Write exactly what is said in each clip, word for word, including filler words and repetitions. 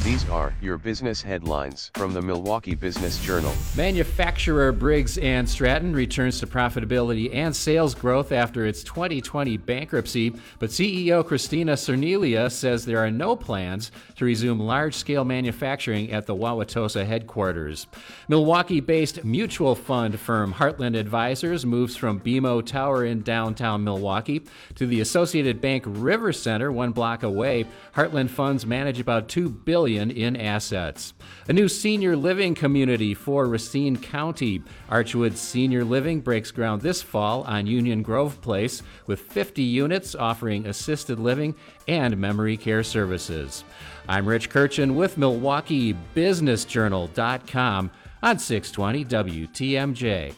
These are your business headlines from the Milwaukee Business Journal. Manufacturer Briggs and Stratton returns to profitability and sales growth after its twenty twenty bankruptcy, but C E O Christina Cernelia says there are no plans to resume large-scale manufacturing at the Wauwatosa headquarters. Milwaukee-based mutual fund firm Heartland Advisors moves from B M O Tower in downtown Milwaukee to the Associated Bank River Center, one block away. Heartland funds manage about two billion dollars in assets. A new senior living community for Racine County. Archwood Senior Living breaks ground this fall on Union Grove Place with fifty units offering assisted living and memory care services. I'm Rich Kirchen with Milwaukee Business Journal dot com on six twenty W T M J.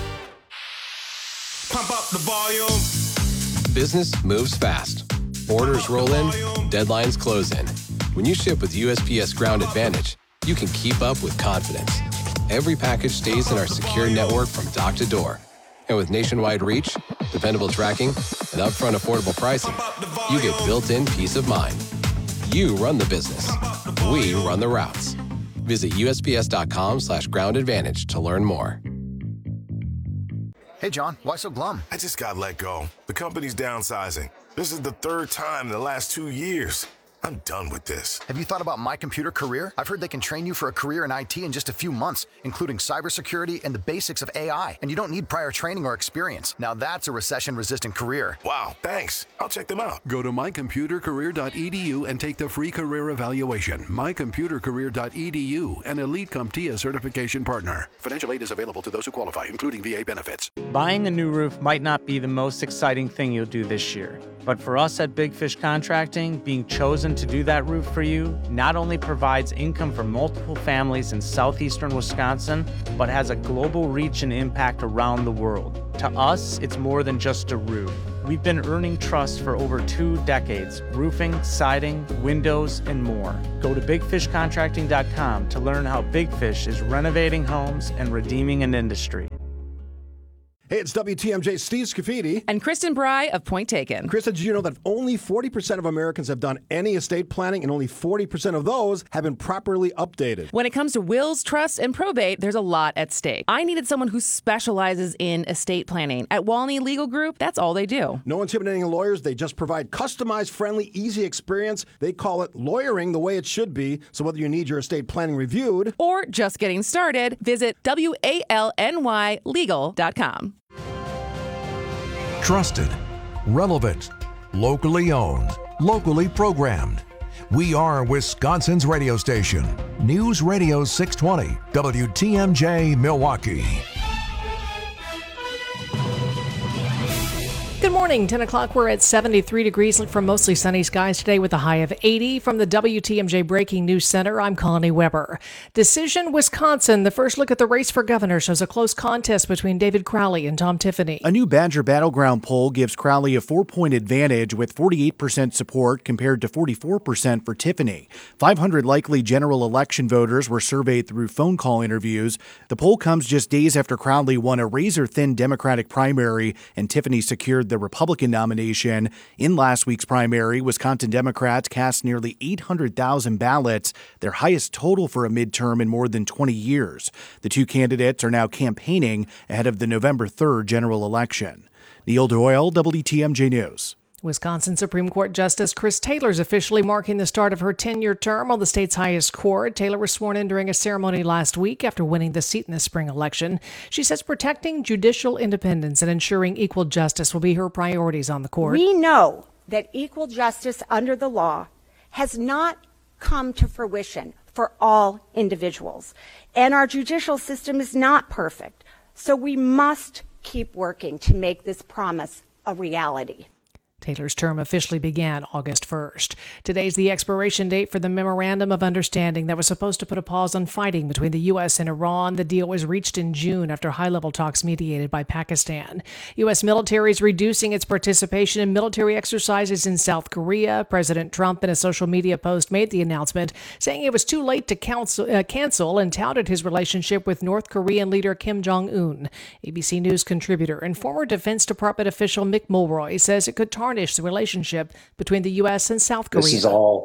Pump up the volume. Business moves fast. Orders roll in, deadlines close in. When you ship with U S P S Ground Advantage, you can keep up with confidence. Every package stays in our secure network from dock to door. And with nationwide reach, dependable tracking, and upfront affordable pricing, you get built-in peace of mind. You run the business. We run the routes. Visit U S P S dot com slash ground advantage to learn more. Hey, John, why so glum? I just got let go. The company's downsizing. This is the third time in the last two years. I'm done with this. Have you thought about My Computer Career? I've heard they can train you for a career in I T in just a few months, including cybersecurity and the basics of A I. And you don't need prior training or experience. Now that's a recession-resistant career. Wow, thanks. I'll check them out. Go to my computer career dot e d u and take the free career evaluation. my computer career dot e d u, an Elite CompTIA certification partner. Financial aid is available to those who qualify, including V A benefits. Buying a new roof might not be the most exciting thing you'll do this year. But for us at Big Fish Contracting, being chosen to do that roof for you not only provides income for multiple families in southeastern Wisconsin, but has a global reach and impact around the world. To us, it's more than just a roof. We've been earning trust for over two decades, roofing, siding, windows, and more. Go to big fish contracting dot com to learn how Big Fish is renovating homes and redeeming an industry. Hey, it's W T M J Steve Scafidi. And Kristen Bry of Point Taken. Kristen, did you know that only forty percent of Americans have done any estate planning and only forty percent of those have been properly updated? When it comes to wills, trusts, and probate, there's a lot at stake. I needed someone who specializes in estate planning. At Walney Legal Group, that's all they do. No intimidating lawyers. They just provide customized, friendly, easy experience. They call it lawyering the way it should be. So whether you need your estate planning reviewed or just getting started, visit W A L N Y legal dot com. Trusted, relevant, locally owned, locally programmed. We are Wisconsin's radio station. News Radio six twenty, W T M J Milwaukee. Good morning, ten o'clock. We're at seventy-three degrees. Look for mostly sunny skies today with a high of eighty. From the W T M J Breaking News Center, I'm Connie Weber. Decision, Wisconsin. The first look at the race for governor shows a close contest between David Crowley and Tom Tiffany. A new Badger Battleground poll gives Crowley a four-point advantage with forty-eight percent support compared to forty-four percent for Tiffany. five hundred likely general election voters were surveyed through phone call interviews. The poll comes just days after Crowley won a razor-thin Democratic primary and Tiffany secured the Republican nomination. In last week's primary, Wisconsin Democrats cast nearly eight hundred thousand ballots, their highest total for a midterm in more than twenty years. The two candidates are now campaigning ahead of the November third general election. Neil Doyle, W T M J News. Wisconsin Supreme Court Justice Chris Taylor is officially marking the start of her ten-year term on the state's highest court. Taylor was sworn in during a ceremony last week after winning the seat in the spring election. She says protecting judicial independence and ensuring equal justice will be her priorities on the court. We know that equal justice under the law has not come to fruition for all individuals, and our judicial system is not perfect. So we must keep working to make this promise a reality. Taylor's term officially began August first. Today's the expiration date for the Memorandum of Understanding that was supposed to put a pause on fighting between the U S and Iran. The deal was reached in June after high-level talks mediated by Pakistan. U S military is reducing its participation in military exercises in South Korea. President Trump, in a social media post, made the announcement, saying it was too late to counsel, uh, cancel and touted his relationship with North Korean leader Kim Jong-un. A B C News contributor and former Defense Department official Mick Mulroy says it could tarnish the relationship between the U S and South Korea. This is all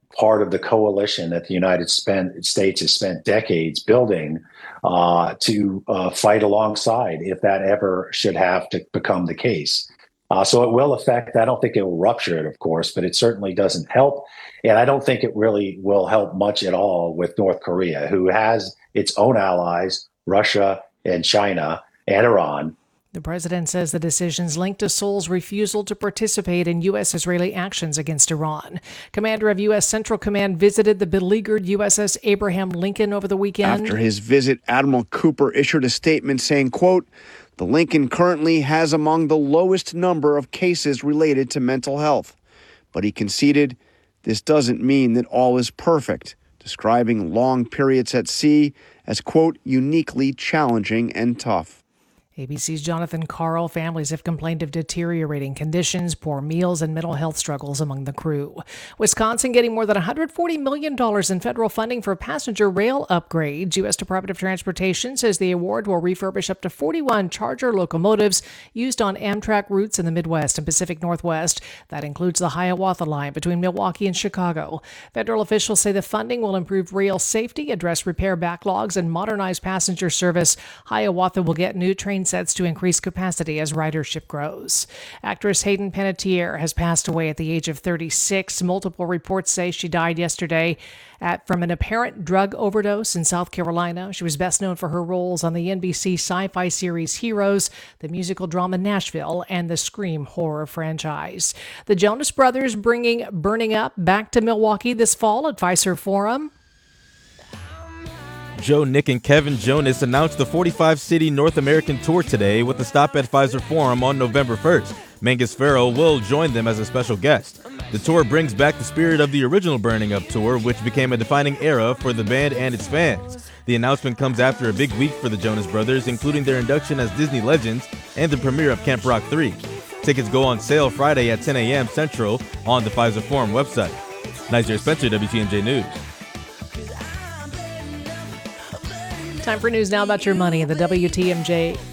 part of the coalition that the United States has spent decades building uh, to uh, fight alongside if that ever should have to become the case. Uh, so it will affect, I don't think it will rupture it, of course, but it certainly doesn't help. And I don't think it really will help much at all with North Korea, who has its own allies, Russia and China and Iran. The president says the decision's linked to Seoul's refusal to participate in U S-Israeli actions against Iran. Commander of U S Central Command visited the beleaguered U S S Abraham Lincoln over the weekend. After his visit, Admiral Cooper issued a statement saying, quote, "The Lincoln currently has among the lowest number of cases related to mental health." But he conceded this doesn't mean that all is perfect, describing long periods at sea as, quote, "uniquely challenging and tough." A B C's Jonathan Carl. Families have complained of deteriorating conditions, poor meals, and mental health struggles among the crew. Wisconsin getting more than one hundred forty million dollars in federal funding for passenger rail upgrades. U S Department of Transportation says the award will refurbish up to forty-one Charger locomotives used on Amtrak routes in the Midwest and Pacific Northwest. That includes the Hiawatha line between Milwaukee and Chicago. Federal officials say the funding will improve rail safety, address repair backlogs, and modernize passenger service. Hiawatha will get new train sets to increase capacity as ridership grows. Actress Hayden Panettiere has passed away at the age of thirty-six. Multiple reports say she died yesterday at, from an apparent drug overdose in South Carolina. She was best known for her roles on the N B C sci-fi series Heroes, the musical drama Nashville, and the Scream horror franchise. The Jonas Brothers bringing Burning Up back to Milwaukee this fall at Fiserv Forum. Joe, Nick, and Kevin Jonas announced the forty-five city North American tour today with a stop at Fiserv Forum on November first. Mangus Farrow will join them as a special guest. The tour brings back the spirit of the original Burning Up tour, which became a defining era for the band and its fans. The announcement comes after a big week for the Jonas Brothers, including their induction as Disney Legends and the premiere of Camp Rock three. Tickets go on sale Friday at ten a.m. Central on the Fiserv Forum website. Nizer Spencer, W T M J News. Time for news now about your money in the W T M J